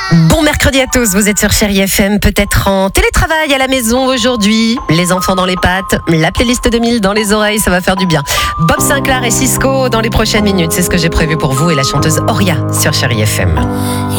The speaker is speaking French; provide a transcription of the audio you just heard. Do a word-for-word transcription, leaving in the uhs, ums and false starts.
Bon mercredi à tous, vous êtes sur Chérie F M, peut-être en télétravail à la maison aujourd'hui, les enfants dans les pattes, la playlist deux mille dans les oreilles, ça va faire du bien. Bob Sinclair et Cisco dans les prochaines minutes, c'est ce que j'ai prévu pour vous et la chanteuse Oria sur Chérie F M.